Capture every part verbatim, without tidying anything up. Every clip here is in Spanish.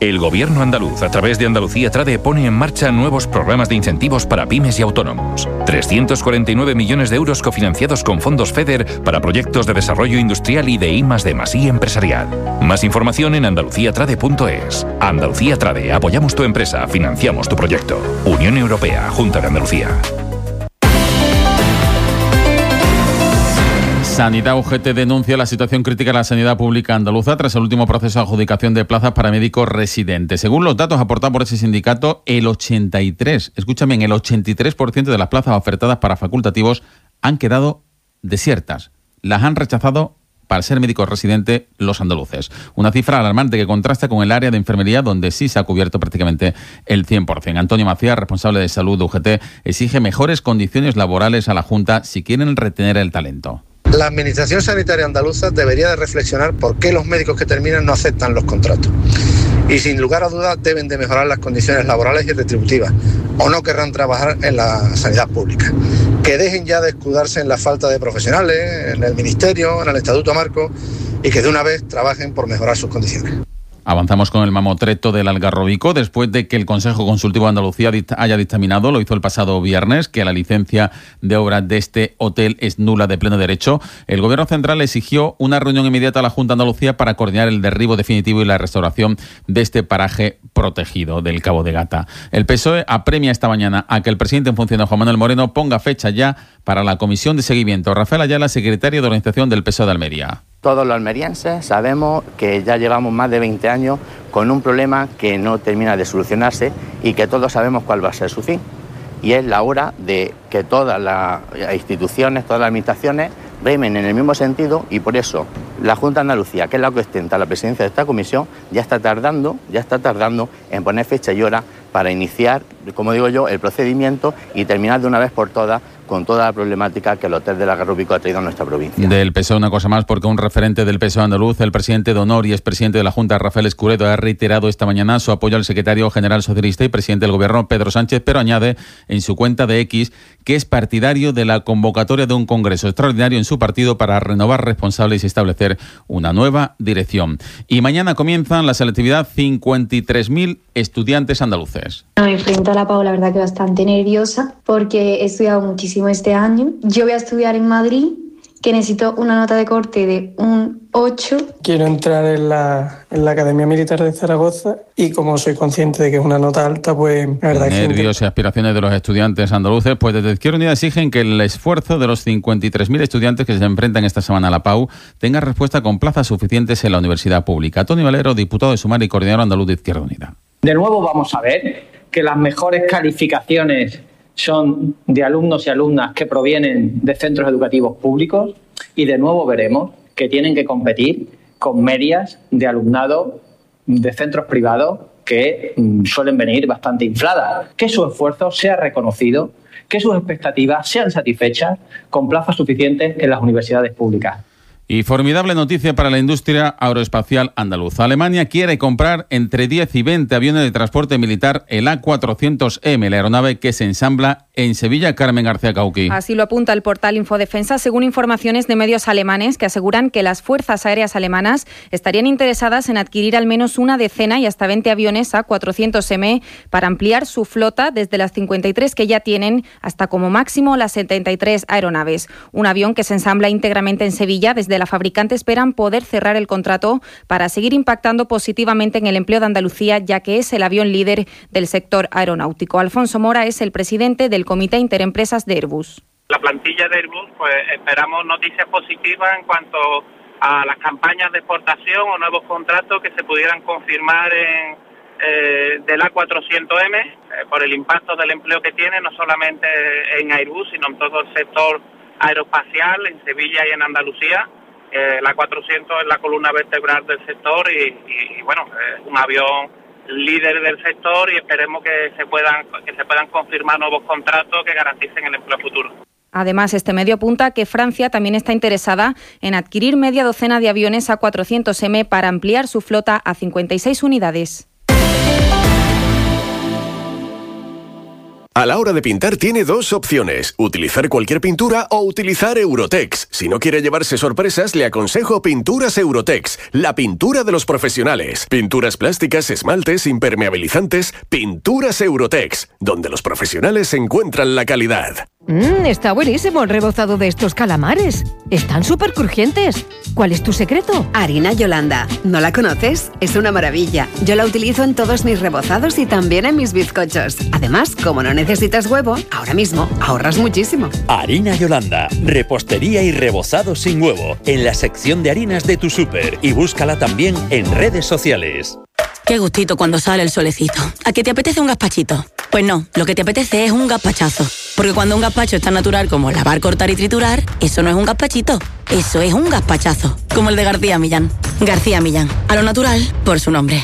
El Gobierno andaluz, a través de Andalucía Trade, pone en marcha nuevos programas de incentivos para pymes y autónomos. trescientos cuarenta y nueve millones de euros cofinanciados con fondos FEDER para proyectos de desarrollo industrial y de I más D más I empresarial. Más información en andalucía trade punto es. Andalucía Trade, apoyamos tu empresa, financiamos tu proyecto. Unión Europea, Junta de Andalucía. Sanidad U G T denuncia la situación crítica de la sanidad pública andaluza tras el último proceso de adjudicación de plazas para médicos residentes. Según los datos aportados por ese sindicato, el ochenta y tres, escucha bien, el ochenta y tres por ciento de las plazas ofertadas para facultativos han quedado desiertas. Las han rechazado para ser médicos residentes los andaluces. Una cifra alarmante que contrasta con el área de enfermería, donde sí se ha cubierto prácticamente el cien por ciento. Antonio Macías, responsable de salud de U G T, exige mejores condiciones laborales a la Junta si quieren retener el talento. La Administración Sanitaria Andaluza debería de reflexionar por qué los médicos que terminan no aceptan los contratos. Y sin lugar a dudas deben de mejorar las condiciones laborales y retributivas, o no querrán trabajar en la sanidad pública. Que dejen ya de escudarse en la falta de profesionales, en el Ministerio, en el Estatuto Marco, y que de una vez trabajen por mejorar sus condiciones. Avanzamos con el mamotreto del Algarrobico. Después de que el Consejo Consultivo de Andalucía haya dictaminado, lo hizo el pasado viernes, que la licencia de obra de este hotel es nula de pleno derecho, el Gobierno Central exigió una reunión inmediata a la Junta de Andalucía para coordinar el derribo definitivo y la restauración de este paraje protegido del Cabo de Gata. El P S O E apremia esta mañana a que el presidente en funciones, Juan Manuel Moreno, ponga fecha ya para la comisión de seguimiento. Rafael Ayala, secretario de organización del P S O E de Almería. Todos los almerienses sabemos que ya llevamos más de veinte años con un problema que no termina de solucionarse y que todos sabemos cuál va a ser su fin. Y es la hora de que todas las instituciones, todas las administraciones remen en el mismo sentido, y por eso la Junta de Andalucía, que es la que ostenta la presidencia de esta comisión, ya está tardando, ya está tardando en poner fecha y hora para iniciar, como digo yo, el procedimiento y terminar de una vez por todas con toda la problemática que el Hotel del Algarrobico ha traído a nuestra provincia. Del P S O E una cosa más, porque un referente del P S O E andaluz, el presidente de honor y expresidente de la Junta, Rafael Escuredo, ha reiterado esta mañana su apoyo al secretario general socialista y presidente del Gobierno, Pedro Sánchez, pero añade en su cuenta de X que es partidario de la convocatoria de un congreso extraordinario en su partido para renovar responsables y establecer una nueva dirección. Y mañana comienzan la selectividad cincuenta y tres mil estudiantes andaluces. Me enfrento a la Pau, la verdad que bastante nerviosa, porque he estudiado muchísimo este año. Yo voy a estudiar en Madrid, que necesito una nota de corte de un ocho. Quiero entrar en la, en la Academia Militar de Zaragoza y como soy consciente de que es una nota alta, pues la verdad es que... Nervios y aspiraciones de los estudiantes andaluces, pues desde Izquierda Unida exigen que el esfuerzo de los cincuenta y tres mil estudiantes que se enfrentan esta semana a la Pau tenga respuesta con plazas suficientes en la universidad pública. Tony Valero, diputado de Sumar y coordinador andaluz de Izquierda Unida. De nuevo vamos a ver que las mejores calificaciones son de alumnos y alumnas que provienen de centros educativos públicos, y de nuevo veremos que tienen que competir con medias de alumnado de centros privados que mm, suelen venir bastante infladas. Que su esfuerzo sea reconocido, que sus expectativas sean satisfechas con plazas suficientes en las universidades públicas. Y formidable noticia para la industria aeroespacial andaluza. Alemania quiere comprar entre diez y veinte aviones de transporte militar, el A cuatrocientos eme, la aeronave que se ensambla en Sevilla. Carmen García Cauqui. Así lo apunta el portal Infodefensa, según informaciones de medios alemanes que aseguran que las fuerzas aéreas alemanas estarían interesadas en adquirir al menos una decena y hasta veinte aviones A cuatrocientos eme para ampliar su flota desde las cincuenta y tres que ya tienen hasta como máximo las setenta y tres aeronaves. Un avión que se ensambla íntegramente en Sevilla. Desde la fabricante esperan poder cerrar el contrato para seguir impactando positivamente en el empleo de Andalucía, ya que es el avión líder del sector aeronáutico. Alfonso Mora es el presidente del Comité Interempresas de Airbus. La plantilla de Airbus, pues esperamos noticias positivas en cuanto a las campañas de exportación o nuevos contratos que se pudieran confirmar en, eh, del A cuatrocientos eme eh, por el impacto del empleo que tiene, no solamente en Airbus, sino en todo el sector aeroespacial, en Sevilla y en Andalucía. Eh, la cuatrocientos es la columna vertebral del sector y, y, y bueno, es un avión líder del sector y esperemos que se puedan que se puedan confirmar nuevos contratos que garanticen el empleo futuro. Además, este medio apunta que Francia también está interesada en adquirir media docena de aviones A cuatrocientos eme para ampliar su flota a cincuenta y seis unidades. A la hora de pintar tiene dos opciones, utilizar cualquier pintura o utilizar Eurotex. Si no quiere llevarse sorpresas, le aconsejo Pinturas Eurotex, la pintura de los profesionales. Pinturas plásticas, esmaltes, impermeabilizantes, Pinturas Eurotex, donde los profesionales encuentran la calidad. Mmm, está buenísimo el rebozado de estos calamares. Están súper crujientes. ¿Cuál es tu secreto? Harina Yolanda. ¿No la conoces? Es una maravilla. Yo la utilizo en todos mis rebozados y también en mis bizcochos. Además, como no necesitas huevo, ahora mismo ahorras muchísimo. Harina Yolanda. Repostería y rebozado sin huevo. En la sección de harinas de tu súper. Y búscala también en redes sociales. Qué gustito cuando sale el solecito. ¿A qué te apetece un gazpachito? Pues no, lo que te apetece es un gazpachazo. Porque cuando un gazpacho es tan natural como lavar, cortar y triturar, eso no es un gazpachito, eso es un gazpachazo. Como el de García Millán. García Millán, a lo natural por su nombre.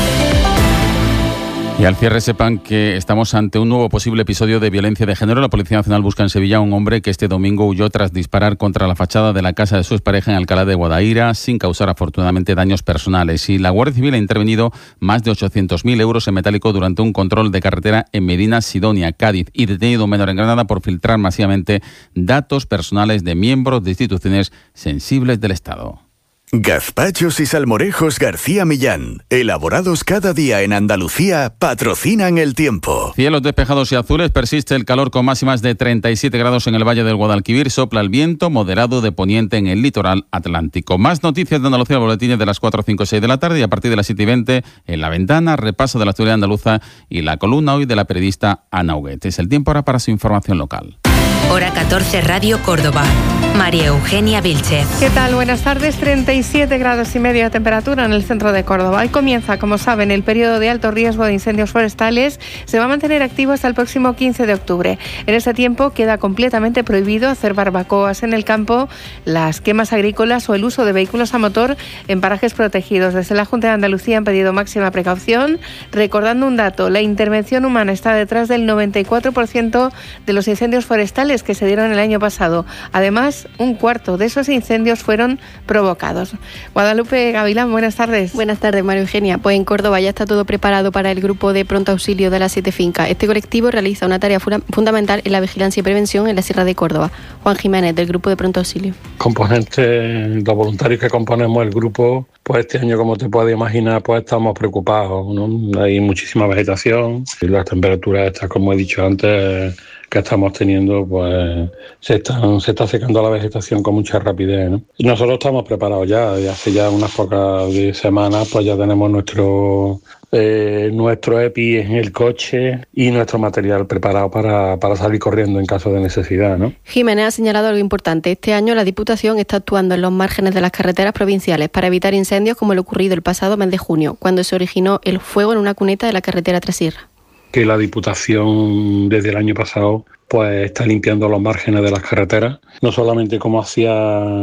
Y al cierre sepan que estamos ante un nuevo posible episodio de violencia de género. La Policía Nacional busca en Sevilla a un hombre que este domingo huyó tras disparar contra la fachada de la casa de su expareja en Alcalá de Guadaira sin causar afortunadamente daños personales. Y la Guardia Civil ha intervenido más de ochocientos mil euros en metálico durante un control de carretera en Medina Sidonia, Cádiz, y detenido un menor en Granada por filtrar masivamente datos personales de miembros de instituciones sensibles del Estado. Gazpachos y salmorejos García Millán, elaborados cada día en Andalucía, patrocinan el tiempo. Cielos despejados y azules, persiste el calor con máximas de treinta y siete grados en el Valle del Guadalquivir, sopla el viento moderado de poniente en el litoral atlántico. Más noticias de Andalucía, boletines de las cuatro, cinco y seis de la tarde y a partir de las siete y veinte en La Ventana, repaso de la actualidad andaluza y la columna hoy de la periodista Ana Huguet. Es el tiempo ahora para su información local. Hora catorce, Radio Córdoba. María Eugenia Vilchez. ¿Qué tal? Buenas tardes. treinta y siete grados y medio de temperatura en el centro de Córdoba. Hoy comienza, como saben, el periodo de alto riesgo de incendios forestales. Se va a mantener activo hasta el próximo quince de octubre. En ese tiempo queda completamente prohibido hacer barbacoas en el campo, las quemas agrícolas o el uso de vehículos a motor en parajes protegidos. Desde la Junta de Andalucía han pedido máxima precaución, recordando un dato: la intervención humana está detrás del noventa y cuatro por ciento de los incendios forestales que se dieron el año pasado. Además, un cuarto de esos incendios fueron provocados. Guadalupe Gavilán, buenas tardes. Buenas tardes, María Eugenia. Pues en Córdoba ya está todo preparado para el grupo de pronto auxilio de las siete fincas. Este colectivo realiza una tarea funda- fundamental en la vigilancia y prevención en la Sierra de Córdoba. Juan Jiménez, del grupo de pronto auxilio. Componentes, los voluntarios que componemos el grupo, pues este año, como te puedes imaginar, pues estamos preocupados, ¿no? Hay muchísima vegetación y las temperaturas estas, como he dicho antes, que estamos teniendo, pues se están se está secando la vegetación con mucha rapidez, ¿no? Y nosotros estamos preparados ya, de hace ya unas pocas de semanas, pues ya tenemos nuestro eh, nuestro E P I en el coche y nuestro material preparado para, para salir corriendo en caso de necesidad, ¿no? Jiménez ha señalado algo importante. Este año la Diputación está actuando en los márgenes de las carreteras provinciales para evitar incendios como el ocurrido el pasado mes de junio, cuando se originó el fuego en una cuneta de la carretera Trasierra. Que la Diputación desde el año pasado pues está limpiando los márgenes de las carreteras, no solamente como hacía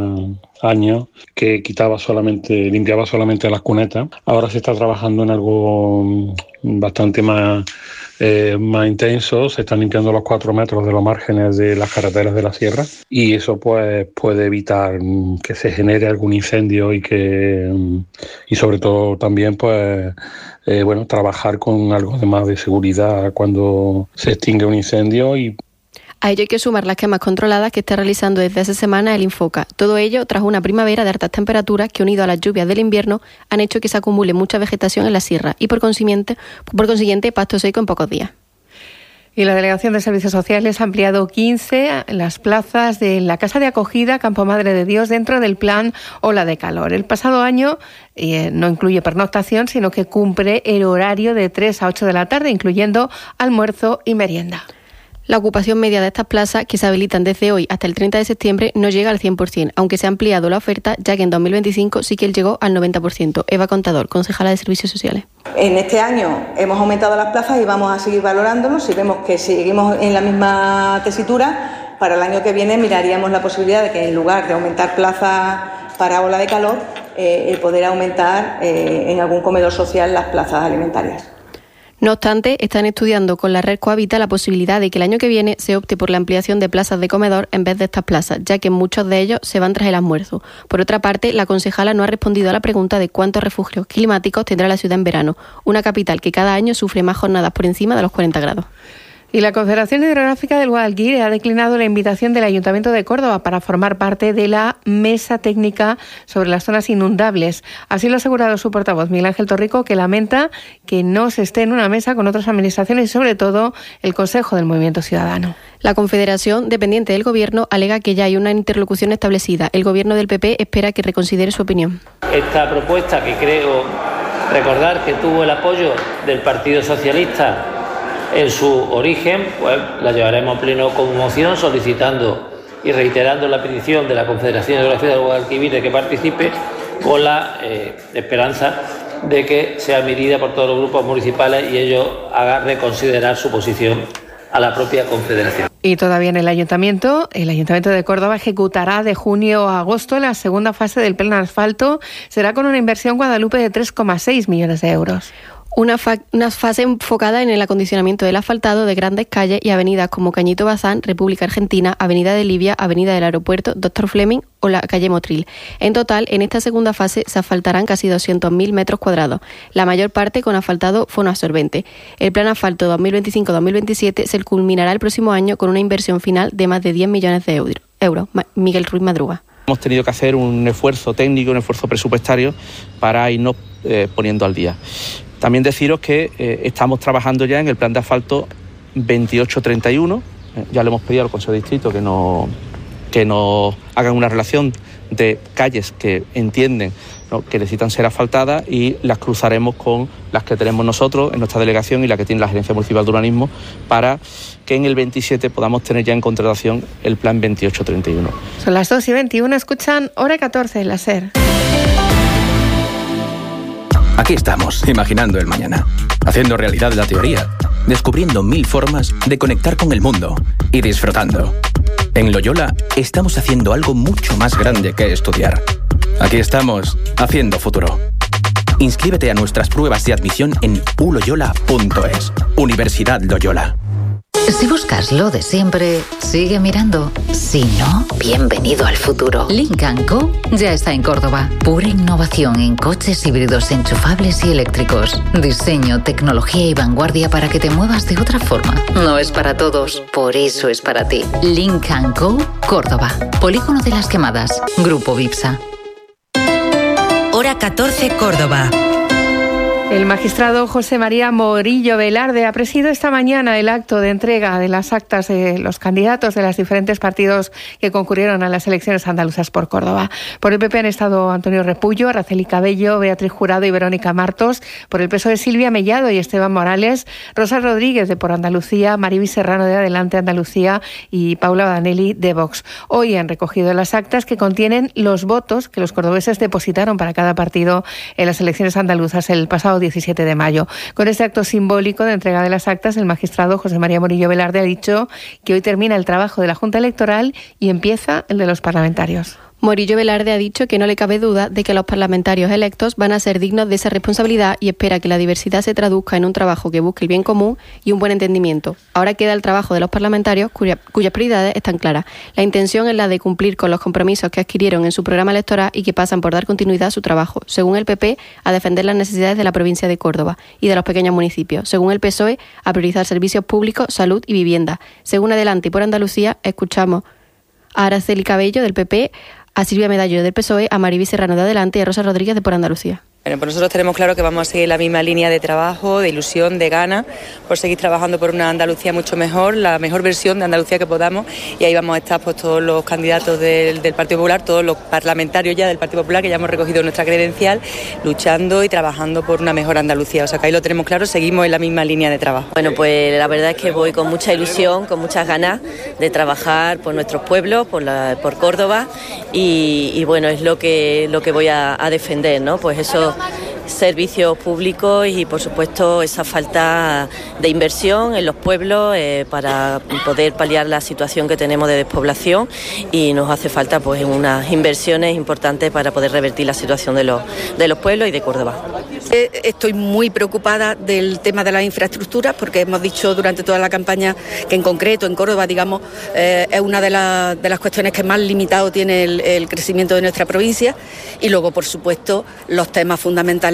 años que quitaba solamente, limpiaba solamente las cunetas. Ahora se está trabajando en algo bastante más, eh, más intenso. Se están limpiando los cuatro metros de los márgenes de las carreteras de la sierra y eso pues puede evitar que se genere algún incendio y que y sobre todo también pues eh, bueno trabajar con algo de más de seguridad cuando se extingue un incendio. Y a ello hay que sumar las quemas controladas que está realizando desde hace semanas el Infoca. Todo ello tras una primavera de altas temperaturas que, unido a las lluvias del invierno, han hecho que se acumule mucha vegetación en la sierra y, por consiguiente, por consiguiente pasto seco en pocos días. Y la Delegación de Servicios Sociales ha ampliado quince las plazas de la Casa de Acogida Campo Madre de Dios dentro del plan Ola de Calor. El pasado año eh, no incluye pernoctación, sino que cumple el horario de tres a ocho de la tarde, incluyendo almuerzo y merienda. La ocupación media de estas plazas, que se habilitan desde hoy hasta el treinta de septiembre, no llega al cien por ciento, aunque se ha ampliado la oferta, ya que en dos mil veinticinco sí que llegó al noventa por ciento. Eva Contador, concejala de Servicios Sociales. En este año hemos aumentado las plazas y vamos a seguir valorándonos. Si vemos que seguimos en la misma tesitura, para el año que viene miraríamos la posibilidad de que en lugar de aumentar plazas para ola de calor, eh, el poder aumentar eh, en algún comedor social las plazas alimentarias. No obstante, están estudiando con la red Cohabita la posibilidad de que el año que viene se opte por la ampliación de plazas de comedor en vez de estas plazas, ya que muchos de ellos se van tras el almuerzo. Por otra parte, la concejala no ha respondido a la pregunta de cuántos refugios climáticos tendrá la ciudad en verano, una capital que cada año sufre más jornadas por encima de los cuarenta grados. Y la Confederación Hidrográfica del Guadalquivir ha declinado la invitación del Ayuntamiento de Córdoba para formar parte de la mesa técnica sobre las zonas inundables. Así lo ha asegurado su portavoz, Miguel Ángel Torrico, que lamenta que no se esté en una mesa con otras administraciones y, sobre todo, el Consejo del Movimiento Ciudadano. La Confederación, dependiente del Gobierno, alega que ya hay una interlocución establecida. El Gobierno del P P espera que reconsidere su opinión. Esta propuesta, que creo recordar que tuvo el apoyo del Partido Socialista en su origen, pues la llevaremos a pleno con moción, solicitando y reiterando la petición de la Confederación Hidrográfica del Guadalquivir de que participe, con la eh, esperanza de que sea admitida por todos los grupos municipales y ello haga reconsiderar su posición a la propia Confederación. Y todavía en el Ayuntamiento, el Ayuntamiento de Córdoba ejecutará de junio a agosto la segunda fase del plan asfalto. Será con una inversión Guadalupe de tres coma seis millones de euros. Una, fa una fase enfocada en el acondicionamiento del asfaltado de grandes calles y avenidas como Cañito Bazán, República Argentina, Avenida de Libia, Avenida del Aeropuerto, Doctor Fleming o la calle Motril. En total, en esta segunda fase se asfaltarán casi doscientos mil metros cuadrados, la mayor parte con asfaltado fonoabsorbente. El plan asfalto dos mil veinticinco dos mil veintisiete se culminará el próximo año con una inversión final de más de diez millones de euros. Miguel Ruiz Madruga. Hemos tenido que hacer un esfuerzo técnico, un esfuerzo presupuestario para irnos eh, poniendo al día. También deciros que eh, estamos trabajando ya en el plan de asfalto veintiocho treinta y uno. Eh, ya le hemos pedido al Consejo de Distrito que nos, que nos hagan una relación de calles que entienden, ¿no?, que necesitan ser asfaltadas, y las cruzaremos con las que tenemos nosotros en nuestra delegación y la que tiene la Gerencia Municipal de Urbanismo, para que en el veintisiete podamos tener ya en contratación el plan veintiocho treinta y uno. Son las dos y veintiuno, escuchan Hora catorce en la SER. Aquí estamos, imaginando el mañana, haciendo realidad la teoría, descubriendo mil formas de conectar con el mundo y disfrutando. En Loyola estamos haciendo algo mucho más grande que estudiar. Aquí estamos, haciendo futuro. Inscríbete a nuestras pruebas de admisión en u loyola punto es. Universidad Loyola. Si buscas lo de siempre, sigue mirando. Si no, bienvenido al futuro. Lynk and Co ya está en Córdoba. Pura innovación en coches híbridos enchufables y eléctricos. Diseño, tecnología y vanguardia para que te muevas de otra forma. No es para todos, por eso es para ti. Lynk and Co Córdoba. Polígono de las Quemadas. Grupo Vipsa. Hora catorce Córdoba. El magistrado José María Morillo Velarde ha presidido esta mañana el acto de entrega de las actas de los candidatos de los diferentes partidos que concurrieron a las elecciones andaluzas por Córdoba. Por el P P han estado Antonio Repullo, Araceli Cabello, Beatriz Jurado y Verónica Martos. Por el P S O E, Silvia Mellado y Esteban Morales. Rosa Rodríguez de Por Andalucía, Mariby Serrano de Adelante Andalucía y Paula Danelli de Vox. Hoy han recogido las actas que contienen los votos que los cordobeses depositaron para cada partido en las elecciones andaluzas el pasado diecisiete de mayo. Con este acto simbólico de entrega de las actas, el magistrado José María Morillo Velarde ha dicho que hoy termina el trabajo de la Junta Electoral y empieza el de los parlamentarios. Morillo Velarde ha dicho que no le cabe duda de que los parlamentarios electos van a ser dignos de esa responsabilidad y espera que la diversidad se traduzca en un trabajo que busque el bien común y un buen entendimiento. Ahora queda el trabajo de los parlamentarios cuya, cuyas prioridades están claras. La intención es la de cumplir con los compromisos que adquirieron en su programa electoral y que pasan por dar continuidad a su trabajo. Según el P P, a defender las necesidades de la provincia de Córdoba y de los pequeños municipios. Según el P S O E, a priorizar servicios públicos, salud y vivienda. Según Adelante y Por Andalucía, escuchamos a Araceli Cabello del P P, a Silvia Medallo del P S O E, a Mariby Serrano de Adelante y a Rosa Rodríguez de Por Andalucía. Bueno, pues nosotros tenemos claro que vamos a seguir la misma línea de trabajo, de ilusión, de ganas, por seguir trabajando por una Andalucía mucho mejor, la mejor versión de Andalucía que podamos, y ahí vamos a estar pues todos los candidatos del, del Partido Popular, todos los parlamentarios ya del Partido Popular que ya hemos recogido nuestra credencial, luchando y trabajando por una mejor Andalucía. O sea que ahí lo tenemos claro, seguimos en la misma línea de trabajo. Bueno, pues la verdad es que voy con mucha ilusión, con muchas ganas de trabajar por nuestros pueblos, por, la, por Córdoba, y, y bueno, es lo que, lo que voy a, a defender, ¿no? Pues eso, servicios públicos y por supuesto esa falta de inversión en los pueblos eh, para poder paliar la situación que tenemos de despoblación, y nos hace falta pues unas inversiones importantes para poder revertir la situación de los, de los pueblos y de Córdoba. Estoy muy preocupada del tema de las infraestructuras, porque hemos dicho durante toda la campaña que en concreto en Córdoba, digamos, eh, es una de, la, de las cuestiones que más limitado tiene el, el crecimiento de nuestra provincia, y luego por supuesto los temas fundamentales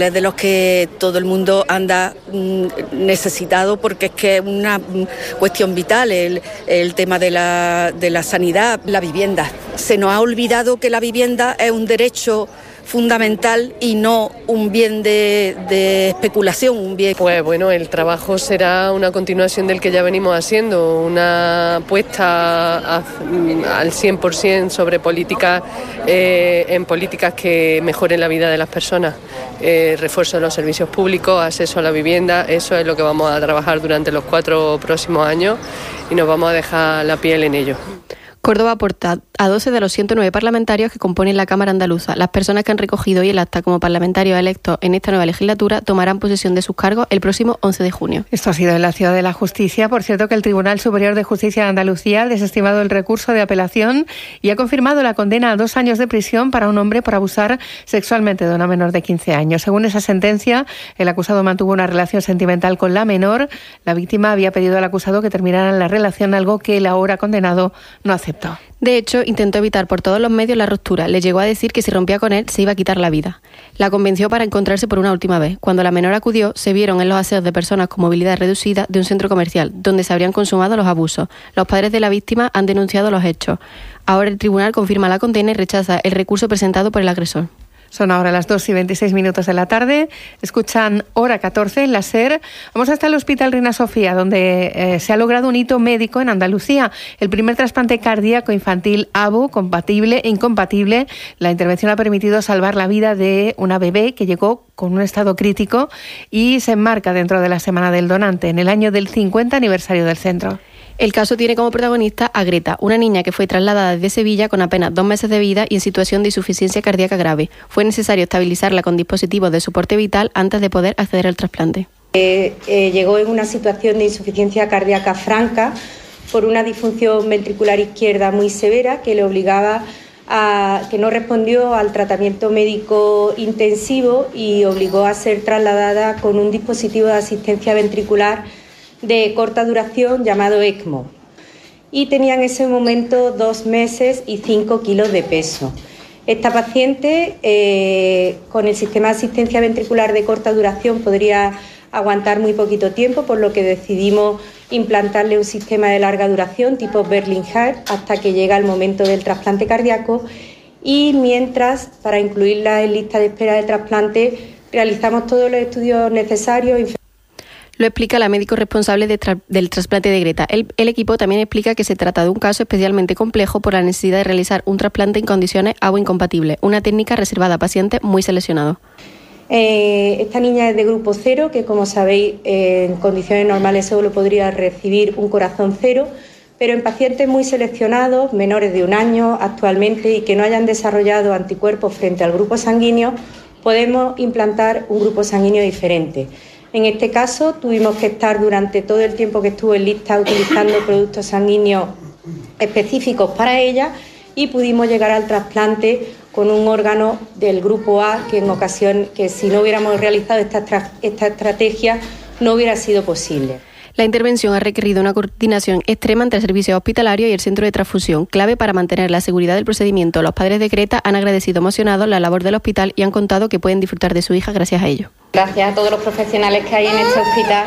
infantiles de los que todo el mundo anda mm, necesitado, porque es que es una mm, cuestión vital el, el tema de la, de la sanidad, la vivienda. Se nos ha olvidado que la vivienda es un derecho fundamental y no un bien de, de especulación, un bien. Pues bueno, el trabajo será una continuación del que ya venimos haciendo, una apuesta a, al cien por ciento sobre políticas, eh, en políticas que mejoren la vida de las personas, eh, refuerzo de los servicios públicos, acceso a la vivienda. Eso es lo que vamos a trabajar durante los cuatro próximos años y nos vamos a dejar la piel en ello. Córdoba aporta a doce de los ciento nueve parlamentarios que componen la Cámara Andaluza. Las personas que han recogido hoy el acta como parlamentarios electos en esta nueva legislatura tomarán posesión de sus cargos el próximo once de junio. Esto ha sido en la Ciudad de la Justicia. Por cierto, que el Tribunal Superior de Justicia de Andalucía ha desestimado el recurso de apelación y ha confirmado la condena a dos años de prisión para un hombre por abusar sexualmente de una menor de quince años. Según esa sentencia, el acusado mantuvo una relación sentimental con la menor. La víctima había pedido al acusado que terminaran la relación, algo que el ahora condenado no aceptó. De hecho, intentó evitar por todos los medios la ruptura. Le llegó a decir que si rompía con él se iba a quitar la vida. La convenció para encontrarse por una última vez. Cuando la menor acudió, se vieron en los aseos de personas con movilidad reducida de un centro comercial, donde se habrían consumado los abusos. Los padres de la víctima han denunciado los hechos. Ahora el tribunal confirma la condena y rechaza el recurso presentado por el agresor. Son ahora las dos y veintiséis minutos de la tarde. Escuchan Hora catorce en la SER. Vamos hasta el Hospital Reina Sofía, donde eh, se ha logrado un hito médico en Andalucía. El primer trasplante cardíaco infantil A B U, compatible e incompatible. La intervención ha permitido salvar la vida de una bebé que llegó con un estado crítico y se enmarca dentro de la Semana del Donante, en el año del cincuenta aniversario del centro. El caso tiene como protagonista a Greta, una niña que fue trasladada desde Sevilla con apenas dos meses de vida y en situación de insuficiencia cardíaca grave. Fue necesario estabilizarla con dispositivos de soporte vital antes de poder acceder al trasplante. Eh, eh, llegó en una situación de insuficiencia cardíaca franca por una disfunción ventricular izquierda muy severa que le obligaba a que no respondió al tratamiento médico intensivo y obligó a ser trasladada con un dispositivo de asistencia ventricular de corta duración llamado ECMO, y tenía en ese momento dos meses y cinco kilos de peso. Esta paciente eh, con el sistema de asistencia ventricular de corta duración podría aguantar muy poquito tiempo, por lo que decidimos implantarle un sistema de larga duración tipo Berlin Heart hasta que llega el momento del trasplante cardíaco, y mientras, para incluirla en lista de espera de trasplante, realizamos todos los estudios necesarios. Lo explica la médico responsable de tra- del trasplante de Greta. El, el equipo también explica que se trata de un caso especialmente complejo por la necesidad de realizar un trasplante en condiciones A B U incompatibles, una técnica reservada a pacientes muy seleccionados. Eh, esta niña es de grupo cero, que como sabéis eh, en condiciones normales solo podría recibir un corazón cero, pero en pacientes muy seleccionados, menores de un año actualmente y que no hayan desarrollado anticuerpos frente al grupo sanguíneo, podemos implantar un grupo sanguíneo diferente. En este caso tuvimos que estar durante todo el tiempo que estuvo en lista utilizando productos sanguíneos específicos para ella y pudimos llegar al trasplante con un órgano del grupo A que en ocasión que si no hubiéramos realizado esta, tra- esta estrategia no hubiera sido posible. La intervención ha requerido una coordinación extrema entre el servicio hospitalario y el centro de transfusión, clave para mantener la seguridad del procedimiento. Los padres de Greta han agradecido emocionados la labor del hospital y han contado que pueden disfrutar de su hija gracias a ello. Gracias a todos los profesionales que hay en este hospital,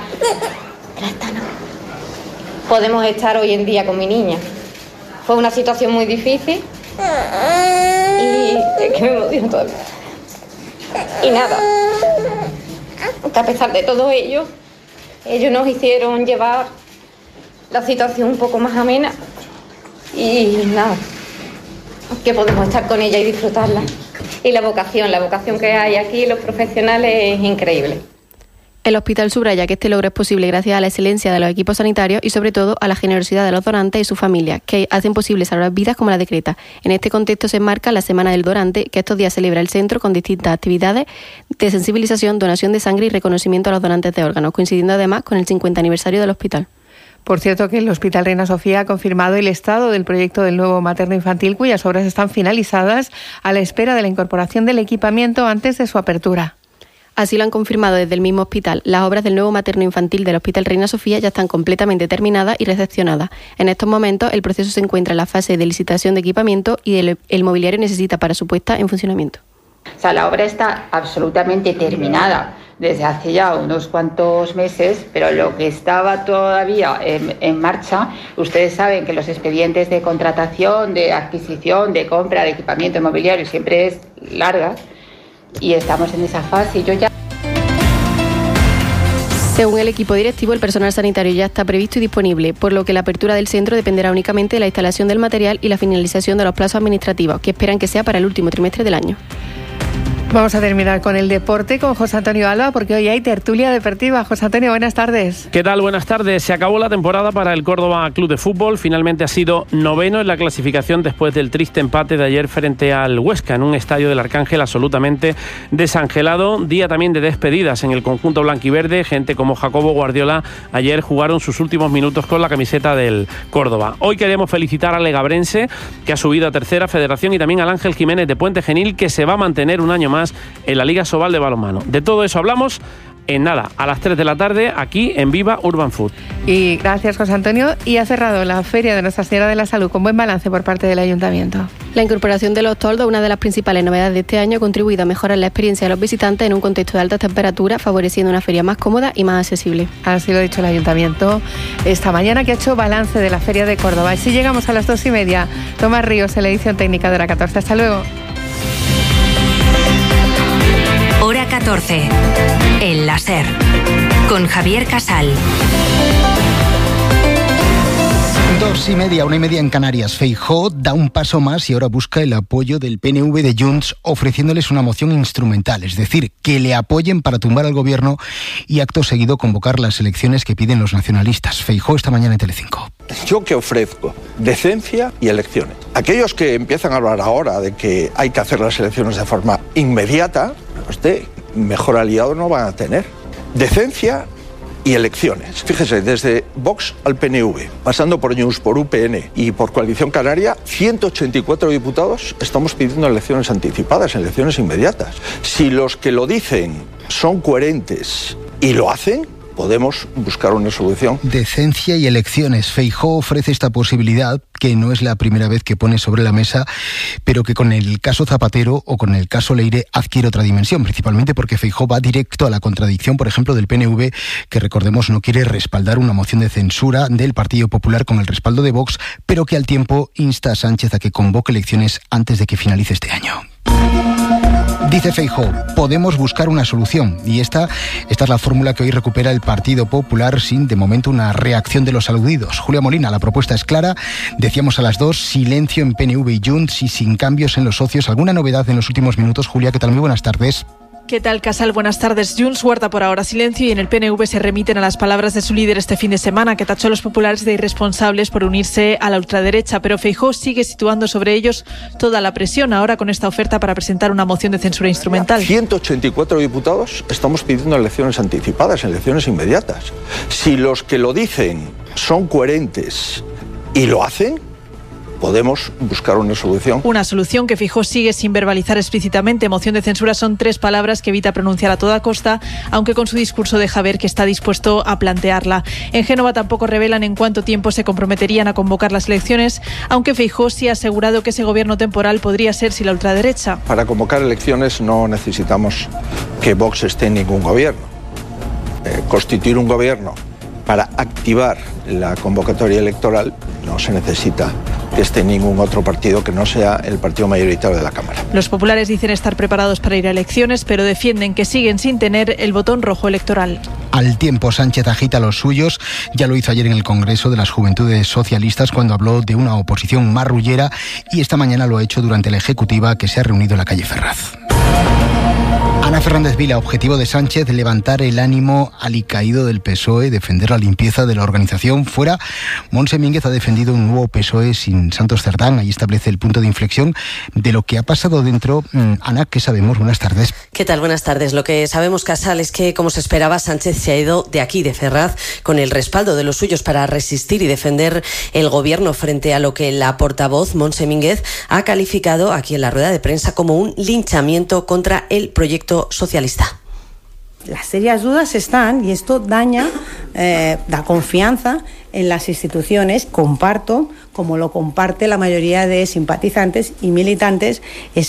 podemos estar hoy en día con mi niña. Fue una situación muy difícil y es que me emociono todavía. Y nada, que a pesar de todo ello, ellos nos hicieron llevar la situación un poco más amena y nada, que podemos estar con ella y disfrutarla. Y la vocación, la vocación que hay aquí, los profesionales, es increíble. El hospital subraya que este logro es posible gracias a la excelencia de los equipos sanitarios y sobre todo a la generosidad de los donantes y sus familias, que hacen posible salvar vidas como la de Greta. En este contexto se enmarca la Semana del Donante, que estos días celebra el centro con distintas actividades de sensibilización, donación de sangre y reconocimiento a los donantes de órganos, coincidiendo además con el cincuenta aniversario del hospital. Por cierto, que el Hospital Reina Sofía ha confirmado el estado del proyecto del nuevo materno-infantil, cuyas obras están finalizadas a la espera de la incorporación del equipamiento antes de su apertura. Así lo han confirmado desde el mismo hospital. Las obras del nuevo materno-infantil del Hospital Reina Sofía ya están completamente terminadas y recepcionadas. En estos momentos el proceso se encuentra en la fase de licitación de equipamiento y el, el mobiliario necesita para su puesta en funcionamiento. O sea, la obra está absolutamente terminada desde hace ya unos cuantos meses, pero lo que estaba todavía en, en marcha, ustedes saben que los expedientes de contratación, de adquisición, de compra de equipamiento inmobiliario siempre es larga y estamos en esa fase y yo ya... Según el equipo directivo, el personal sanitario ya está previsto y disponible, por lo que la apertura del centro dependerá únicamente de la instalación del material y la finalización de los plazos administrativos, que esperan que sea para el último trimestre del año. Vamos a terminar con el deporte, con José Antonio Alba, porque hoy hay tertulia deportiva. José Antonio, buenas tardes. ¿Qué tal? Buenas tardes. Se acabó la temporada para el Córdoba Club de Fútbol. Finalmente ha sido noveno en la clasificación después del triste empate de ayer frente al Huesca, en un estadio del Arcángel absolutamente desangelado. Día también de despedidas en el conjunto blanquiverde. Gente como Jacobo Guardiola ayer jugaron sus últimos minutos con la camiseta del Córdoba. Hoy queremos felicitar al Legabrense, que ha subido a tercera federación, y también al Ángel Jiménez de Puente Genil, que se va a mantener un año más en la Liga Sobal de balonmano. De todo eso hablamos en nada, a las tres de la tarde, aquí en Viva Urban Food. Y gracias, José Antonio. Y ha cerrado la Feria de Nuestra Señora de la Salud con buen balance por parte del Ayuntamiento. La incorporación de los toldos, una de las principales novedades de este año, ha contribuido a mejorar la experiencia de los visitantes en un contexto de altas temperaturas, favoreciendo una feria más cómoda y más accesible. Así lo ha dicho el Ayuntamiento esta mañana, que ha hecho balance de la Feria de Córdoba. Y si llegamos a las dos y media, Tomás Ríos en la edición técnica de Hora catorce. Hasta luego. Hora catorce. El láser. Con Javier Casal. Dos y media, una y media en Canarias. Feijóo da un paso más y ahora busca el apoyo del P N V de Junts, ofreciéndoles una moción instrumental, es decir, que le apoyen para tumbar al gobierno y acto seguido convocar las elecciones que piden los nacionalistas. Feijóo esta mañana en Telecinco. ¿Yo qué ofrezco? Decencia y elecciones. Aquellos que empiezan a hablar ahora de que hay que hacer las elecciones de forma inmediata, usted, mejor aliado no van a tener. Decencia y elecciones. Fíjese, desde Vox al P N V, pasando por Junts, por U P N y por Coalición Canaria, ciento ochenta y cuatro diputados estamos pidiendo elecciones anticipadas, elecciones inmediatas. Si los que lo dicen son coherentes y lo hacen, podemos buscar una solución. Decencia y elecciones. Feijóo ofrece esta posibilidad, que no es la primera vez que pone sobre la mesa, pero que con el caso Zapatero o con el caso Leire adquiere otra dimensión, principalmente porque Feijóo va directo a la contradicción, por ejemplo, del P N V, que recordemos no quiere respaldar una moción de censura del Partido Popular con el respaldo de Vox, pero que al tiempo insta a Sánchez a que convoque elecciones antes de que finalice este año. Dice Feijóo, podemos buscar una solución, y esta, esta es la fórmula que hoy recupera el Partido Popular sin, de momento, una reacción de los aludidos. Julia Molina, la propuesta es clara, decíamos a las dos, silencio en P N V y Junts y sin cambios en los socios. ¿Alguna novedad en los últimos minutos? Julia, ¿qué tal? Muy buenas tardes. ¿Qué tal, Casal? Buenas tardes. Junts guarda por ahora silencio y en el P N V se remiten a las palabras de su líder este fin de semana, que tachó a los populares de irresponsables por unirse a la ultraderecha, pero Feijóo sigue situando sobre ellos toda la presión ahora con esta oferta para presentar una moción de censura instrumental. ciento ochenta y cuatro diputados estamos pidiendo elecciones anticipadas, elecciones inmediatas. Si los que lo dicen son coherentes y lo hacen, podemos buscar una solución. Una solución que Feijóo sigue sin verbalizar explícitamente. Moción de censura son tres palabras que evita pronunciar a toda costa, aunque con su discurso deja ver que está dispuesto a plantearla. En Génova tampoco revelan en cuánto tiempo se comprometerían a convocar las elecciones, aunque Feijóo sí ha asegurado que ese gobierno temporal podría ser sin la ultraderecha. Para convocar elecciones no necesitamos que Vox esté en ningún gobierno. Eh, constituir un gobierno para activar la convocatoria electoral no se necesita que esté ningún otro partido que no sea el partido mayoritario de la Cámara. Los populares dicen estar preparados para ir a elecciones, pero defienden que siguen sin tener el botón rojo electoral. Al tiempo, Sánchez agita a los suyos. Ya lo hizo ayer en el Congreso de las Juventudes Socialistas cuando habló de una oposición marrullera, y esta mañana lo ha hecho durante la ejecutiva que se ha reunido en la calle Ferraz. Ana Fernández Vila, objetivo de Sánchez, levantar el ánimo alicaído del P S O E, defender la limpieza de la organización. Fuera, Montse Mínguez ha defendido un nuevo P S O E sin Santos Cerdán. Ahí establece el punto de inflexión de lo que ha pasado dentro. Ana, ¿qué sabemos? Buenas tardes. ¿Qué tal? Buenas tardes. Lo que sabemos, Casal, es que, como se esperaba, Sánchez se ha ido de aquí, de Ferraz, con el respaldo de los suyos para resistir y defender el gobierno frente a lo que la portavoz, Montse Mínguez, ha calificado aquí en la rueda de prensa como un linchamiento contra el proyecto socialista. Las serias dudas están, y esto daña, eh, da confianza en las instituciones. Comparto, como lo comparte la mayoría de simpatizantes y militantes,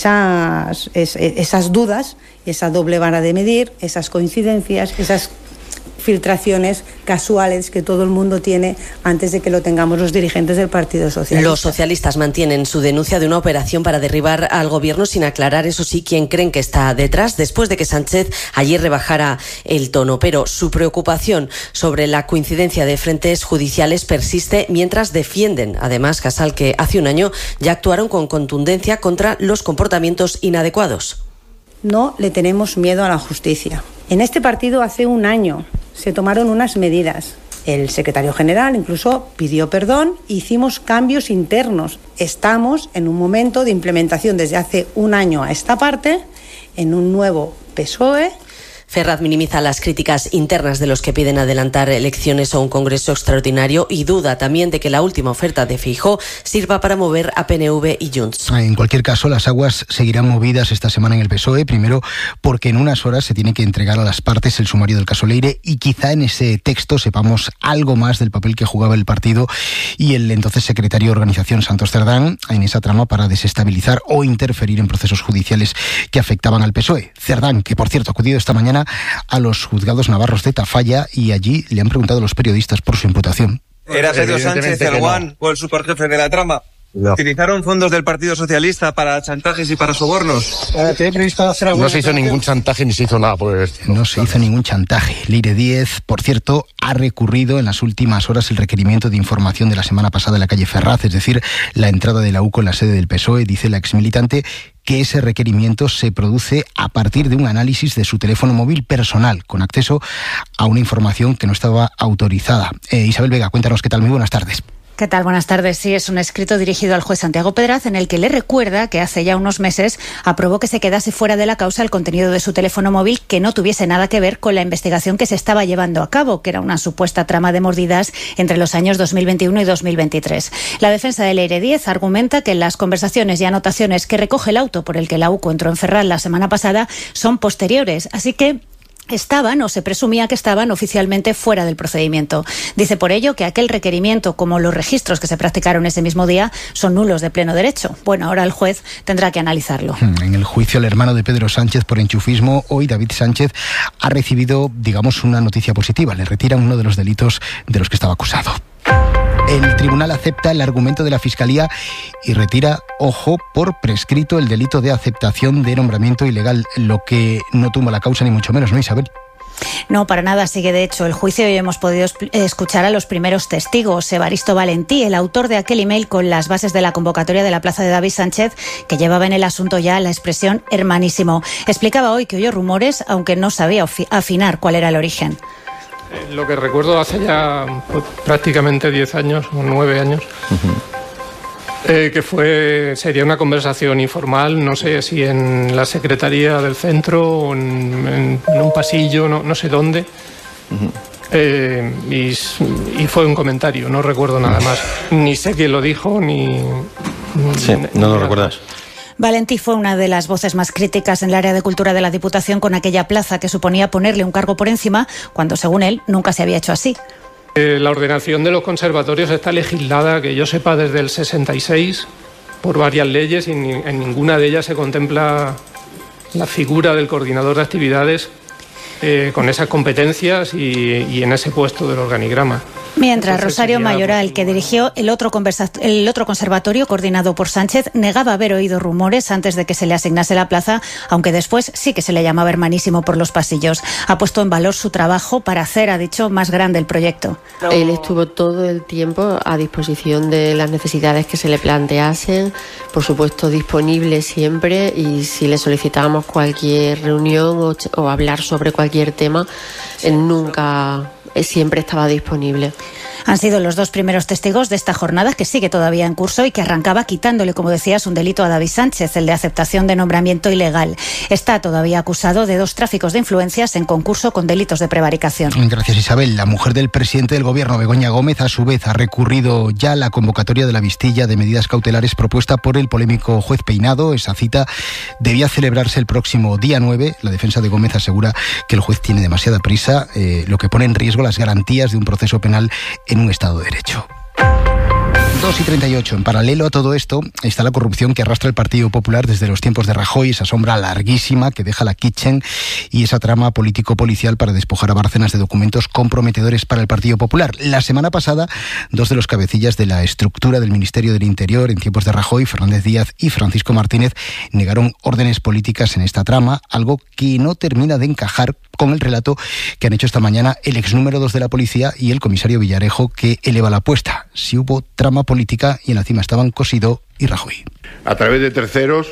esas, es, esas dudas, esa doble vara de medir, esas coincidencias, esas filtraciones casuales que todo el mundo tiene antes de que lo tengamos los dirigentes del Partido Socialista. Los socialistas mantienen su denuncia de una operación para derribar al gobierno sin aclarar, eso sí, quién creen que está detrás, después de que Sánchez ayer rebajara el tono. Pero su preocupación sobre la coincidencia de frentes judiciales persiste, mientras defienden, además, Casal, que hace un año ya actuaron con contundencia contra los comportamientos inadecuados. No le tenemos miedo a la justicia. En este partido hace un año se tomaron unas medidas. El secretario general incluso pidió perdón, hicimos cambios internos. Estamos en un momento de implementación desde hace un año a esta parte, en un nuevo P S O E. Ferraz minimiza las críticas internas de los que piden adelantar elecciones o un congreso extraordinario y duda también de que la última oferta de Feijóo sirva para mover a P N V y Junts. En cualquier caso, las aguas seguirán movidas esta semana en el P S O E, primero porque en unas horas se tiene que entregar a las partes el sumario del caso Leire y quizá en ese texto sepamos algo más del papel que jugaba el partido y el entonces secretario de organización Santos Cerdán en esa trama para desestabilizar o interferir en procesos judiciales que afectaban al P S O E. Cerdán, que por cierto ha acudido esta mañana a los juzgados navarros de Tafalla y allí le han preguntado a los periodistas por su imputación. ¿Era Pedro Sánchez el guan no. o el superjefe de la trama? No. ¿Utilizaron fondos del Partido Socialista para chantajes y para sobornos? No se hizo ningún chantaje ni se hizo nada. Pues. No se hizo ningún chantaje. Leire Díez, por cierto, ha recurrido en las últimas horas el requerimiento de información de la semana pasada en la calle Ferraz, es decir, la entrada de la U C O en la sede del P S O E. Dice la exmilitante que ese requerimiento se produce a partir de un análisis de su teléfono móvil personal, con acceso a una información que no estaba autorizada. Eh, Isabel Vega, cuéntanos qué tal. Muy buenas tardes. ¿Qué tal? Buenas tardes. Sí, es un escrito dirigido al juez Santiago Pedraz en el que le recuerda que hace ya unos meses aprobó que se quedase fuera de la causa el contenido de su teléfono móvil que no tuviese nada que ver con la investigación que se estaba llevando a cabo, que era una supuesta trama de mordidas entre los años dos mil veintiuno y dos mil veintitrés. La defensa de Leire Díez argumenta que las conversaciones y anotaciones que recoge el auto por el que la U C O entró en Ferraz la semana pasada son posteriores, así que estaban o se presumía que estaban oficialmente fuera del procedimiento. Dice por ello que aquel requerimiento, como los registros que se practicaron ese mismo día, son nulos de pleno derecho. Bueno, ahora el juez tendrá que analizarlo. En el juicio al hermano de Pedro Sánchez por enchufismo, hoy David Sánchez ha recibido, digamos, una noticia positiva. Le retiran uno de los delitos de los que estaba acusado. El tribunal acepta el argumento de la Fiscalía y retira, ojo, por prescrito el delito de aceptación de nombramiento ilegal, lo que no tumba la causa ni mucho menos, ¿no, Isabel? No, para nada sigue de hecho el juicio y hemos podido escuchar a los primeros testigos. Evaristo Valentí, el autor de aquel email con las bases de la convocatoria de la plaza de David Sánchez, que llevaba en el asunto ya la expresión hermanísimo. Explicaba hoy que oyó rumores, aunque no sabía afinar cuál era el origen. Lo que recuerdo hace ya pues, prácticamente diez años o nueve años, uh-huh. eh, que fue sería una conversación informal, no sé si en la secretaría del centro o en, en, en un pasillo, no, no sé dónde. Uh-huh. Eh, y, y fue un comentario, no recuerdo nada más. Ni sé quién lo dijo, ni... Sí, ni, no lo recuerdas. Valentí fue una de las voces más críticas en el área de cultura de la Diputación con aquella plaza que suponía ponerle un cargo por encima, cuando, según él, nunca se había hecho así. Eh, la ordenación de los conservatorios está legislada, que yo sepa, desde el sesenta y seis, por varias leyes, y ni, en ninguna de ellas se contempla la figura del coordinador de actividades eh, con esas competencias y, y en ese puesto del organigrama. Mientras Entonces, Rosario sería... Mayoral, que dirigió el otro, conversa... el otro conservatorio coordinado por Sánchez, negaba haber oído rumores antes de que se le asignase la plaza, aunque después sí que se le llamaba hermanísimo por los pasillos. Ha puesto en valor su trabajo para hacer, ha dicho, más grande el proyecto. Él estuvo todo el tiempo a disposición de las necesidades que se le planteasen, por supuesto disponible siempre, y si le solicitábamos cualquier reunión o, o hablar sobre cualquier tema, él nunca... siempre estaba disponible. Han sido los dos primeros testigos de esta jornada, que sigue todavía en curso y que arrancaba quitándole, como decías, un delito a David Sánchez, el de aceptación de nombramiento ilegal. Está todavía acusado de dos tráficos de influencias en concurso con delitos de prevaricación. Gracias, Isabel. La mujer del presidente del Gobierno, Begoña Gómez, a su vez ha recurrido ya a la convocatoria de la Vistilla de medidas cautelares propuesta por el polémico juez Peinado. Esa cita debía celebrarse el próximo día nueve. La defensa de Gómez asegura que el juez tiene demasiada prisa, eh, lo que pone en riesgo las garantías de un proceso penal en en un Estado de Derecho. dos y treinta y ocho. En paralelo a todo esto está la corrupción que arrastra el Partido Popular desde los tiempos de Rajoy, esa sombra larguísima que deja la Kitchen y esa trama político-policial para despojar a Bárcenas de documentos comprometedores para el Partido Popular. La semana pasada, dos de los cabecillas de la estructura del Ministerio del Interior en tiempos de Rajoy, Fernández Díaz y Francisco Martínez, negaron órdenes políticas en esta trama, algo que no termina de encajar con el relato que han hecho esta mañana el ex número dos de la policía y el comisario Villarejo, que eleva la apuesta. Si hubo trama política y encima estaban Cosidó y Rajoy. A través de terceros,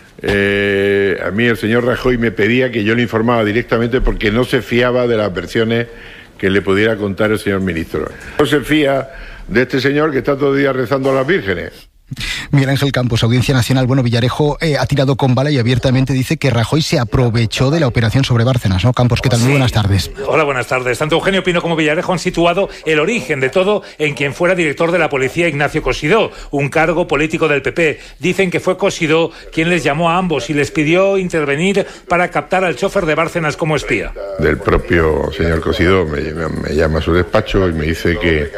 eh, a mí el señor Rajoy me pedía que yo le informaba directamente porque no se fiaba de las versiones que le pudiera contar el señor ministro. No se fía de este señor que está todo el día rezando a las vírgenes. Miguel Ángel Campos, Audiencia Nacional. Bueno, Villarejo eh, ha tirado con bala y abiertamente dice que Rajoy se aprovechó de la operación sobre Bárcenas, ¿no? Campos, ¿qué tal? Sí. Muy buenas tardes. Hola, buenas tardes. Tanto Eugenio Pino como Villarejo han situado el origen de todo en quien fuera director de la policía, Ignacio Cosidó, un cargo político del P P. Dicen que fue Cosidó quien les llamó a ambos y les pidió intervenir para captar al chofer de Bárcenas como espía. Del propio señor Cosidó me, me llama a su despacho y me dice que,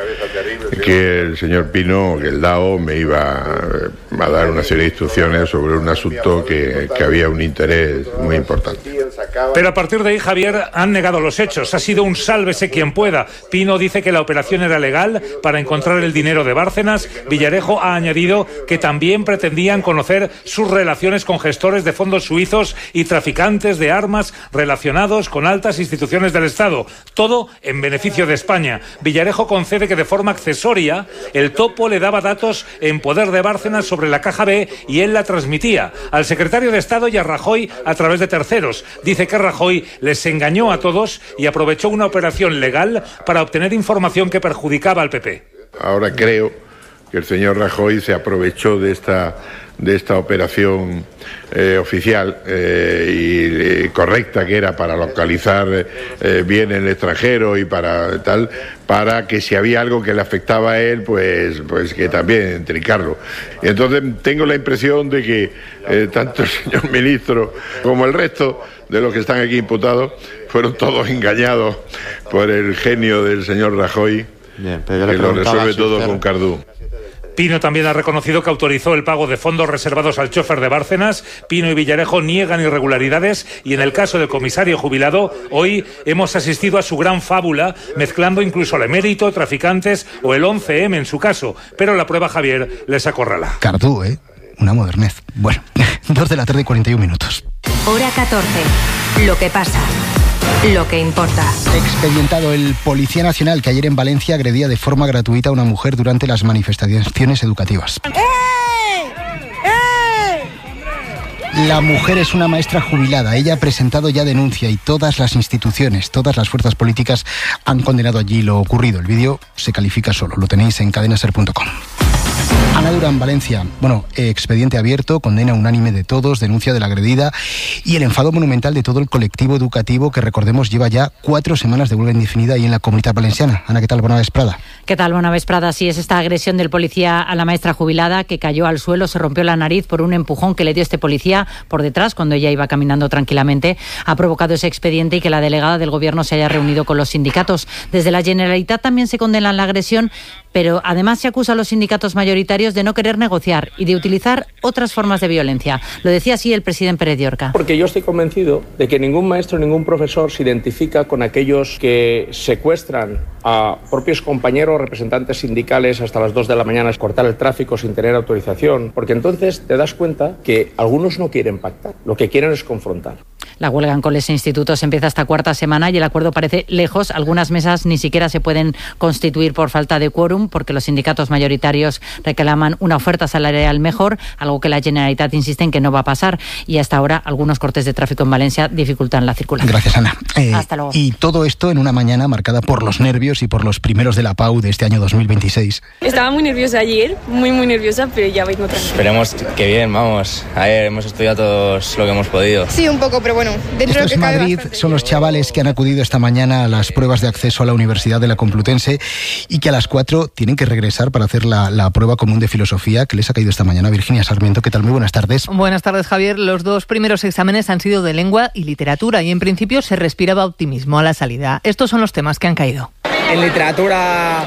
que el señor Pino, que el D A O, me iba a dar una serie de instrucciones sobre un asunto que, que había un interés muy importante. Pero a partir de ahí, Javier, han negado los hechos. Ha sido un sálvese quien pueda. Pino dice que la operación era legal para encontrar el dinero de Bárcenas. Villarejo ha añadido que también pretendían conocer sus relaciones con gestores de fondos suizos y traficantes de armas relacionados con altas instituciones del Estado. Todo en beneficio de España. Villarejo concede que de forma accesoria el topo le daba datos en poder de Bárcenas sobre la caja B y él la transmitía al secretario de Estado y a Rajoy a través de terceros. Dice que Rajoy les engañó a todos y aprovechó una operación legal para obtener información que perjudicaba al P P. Ahora creo que el señor Rajoy se aprovechó de esta de esta operación eh, oficial eh, y eh, correcta que era para localizar eh, bien en el extranjero y para tal, para que si había algo que le afectaba a él, pues pues que también trincarlo. Y entonces tengo la impresión de que eh, tanto el señor ministro como el resto de los que están aquí imputados fueron todos engañados por el genio del señor Rajoy, bien, que lo resuelve todo con Cardú. Pino también ha reconocido que autorizó el pago de fondos reservados al chofer de Bárcenas. Pino y Villarejo niegan irregularidades y en el caso del comisario jubilado, hoy hemos asistido a su gran fábula, mezclando incluso el emérito, traficantes o el once eme en su caso. Pero la prueba, Javier, les acorrala. Cardú, ¿eh? Una modernez. Bueno, dos de la tarde y cuarenta y un minutos. Hora catorce. Lo que pasa. Lo que importa. Expedientado el Policía Nacional que ayer en Valencia agredía de forma gratuita a una mujer durante las manifestaciones educativas. La mujer es una maestra jubilada. Ella ha presentado ya denuncia y todas las instituciones, todas las fuerzas políticas han condenado allí lo ocurrido. El vídeo se califica solo. Lo tenéis en cadena ser punto com. Ana Durán, Valencia. Bueno, eh, expediente abierto, condena unánime de todos, denuncia de la agredida y el enfado monumental de todo el colectivo educativo que, recordemos, lleva ya cuatro semanas de huelga indefinida ahí en la Comunitat Valenciana. Ana, ¿qué tal? Buena vesprada. ¿Qué tal? Buena vesprada. Sí, es esta agresión del policía a la maestra jubilada que cayó al suelo, se rompió la nariz por un empujón que le dio este policía por detrás cuando ella iba caminando tranquilamente. Ha provocado ese expediente y que la delegada del Gobierno se haya reunido con los sindicatos. Desde la Generalitat también se condena la agresión, pero además se acusa a los sindicatos mayoritarios de no querer negociar y de utilizar otras formas de violencia. Lo decía así el presidente Pérez de Orca. Porque yo estoy convencido de que ningún maestro, ningún profesor se identifica con aquellos que secuestran a propios compañeros, representantes sindicales hasta las dos de la mañana, cortar el tráfico sin tener autorización, porque entonces te das cuenta que algunos no quieren pactar, lo que quieren es confrontar. La huelga en coles e institutos empieza esta cuarta semana y el acuerdo parece lejos. Algunas mesas ni siquiera se pueden constituir por falta de quórum porque los sindicatos mayoritarios reclaman una oferta salarial mejor, algo que la Generalitat insiste en que no va a pasar. Y hasta ahora algunos cortes de tráfico en Valencia dificultan la circulación. Gracias, Ana. Eh, hasta luego. Y todo esto en una mañana marcada por los nervios y por los primeros de la P A U de este año dos mil veintiséis. Estaba muy nerviosa ayer, muy muy nerviosa, pero ya vengo tranquila. Esperemos que bien, vamos. Ayer hemos estudiado todos lo que hemos podido. Sí, un poco, pero bueno. Esto es Madrid, son los chavales que han acudido esta mañana a las pruebas de acceso a la Universidad de la Complutense y que a las cuatro tienen que regresar para hacer la, la prueba común de filosofía que les ha caído esta mañana. Virginia Sarmiento, ¿qué tal? Muy buenas tardes. Buenas tardes, Javier. Los dos primeros exámenes han sido de lengua y literatura y en principio se respiraba optimismo a la salida. Estos son los temas que han caído. En literatura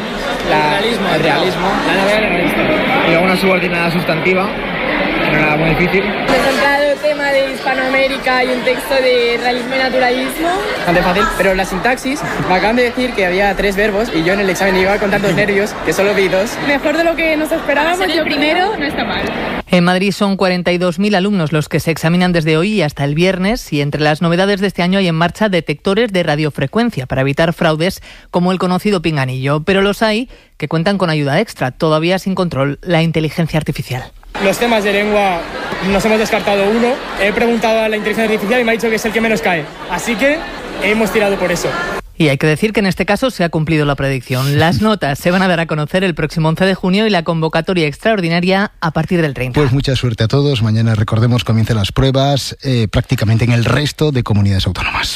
la, el realismo, el realismo, la novela realista. Y luego una subordinada sustantiva, que no era muy difícil. Presentado tema de Hispanoamérica y un texto de realismo y naturalismo. Bastante fácil, pero la sintaxis, me acaban de decir que había tres verbos y yo en el examen iba con tantos nervios que solo vi dos. Mejor de lo que nos esperábamos. Yo primero no está mal. En Madrid son cuarenta y dos mil alumnos los que se examinan desde hoy y hasta el viernes, y entre las novedades de este año hay en marcha detectores de radiofrecuencia para evitar fraudes como el conocido pinganillo, pero los hay que cuentan con ayuda extra, todavía sin control, la inteligencia artificial. Los temas de lengua nos hemos descartado uno, he preguntado a la inteligencia artificial y me ha dicho que es el que menos cae, así que hemos tirado por eso. Y hay que decir que en este caso se ha cumplido la predicción. Las notas se van a dar a conocer el próximo once de junio y la convocatoria extraordinaria a partir del treinta. Pues mucha suerte a todos. Mañana, recordemos, comienzan las pruebas eh, prácticamente en el resto de comunidades autónomas.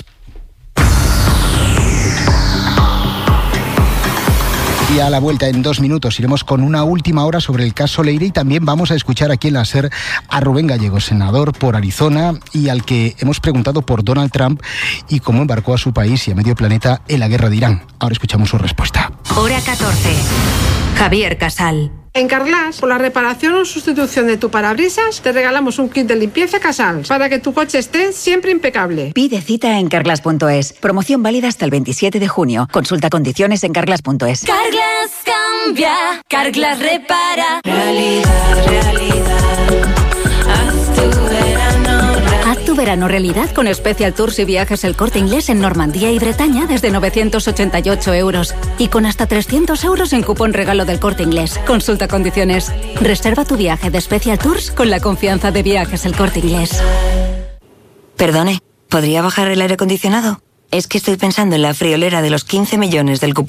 Y a la vuelta, en dos minutos, iremos con una última hora sobre el caso Leire y también vamos a escuchar aquí en la SER a Rubén Gallego, senador por Arizona, y al que hemos preguntado por Donald Trump y cómo embarcó a su país y a medio planeta en la guerra de Irán. Ahora escuchamos su respuesta. Hora catorce. Javier Casal. En Carglass, por la reparación o sustitución de tu parabrisas, te regalamos un kit de limpieza Casals para que tu coche esté siempre impecable. Pide cita en carglass punto es. Promoción válida hasta el veintisiete de junio. Consulta condiciones en carglass punto es. Carglass cambia, Carglass repara. Realidad, realidad. Haz tu verano. Haz tu verano realidad con Special Tours y Viajes El Corte Inglés en Normandía y Bretaña desde novecientos ochenta y ocho euros. Y con hasta trescientos euros en cupón regalo del Corte Inglés. Consulta condiciones. Reserva tu viaje de Special Tours con la confianza de Viajes El Corte Inglés. Perdone, ¿podría bajar el aire acondicionado? Es que estoy pensando en la friolera de los quince millones del cupón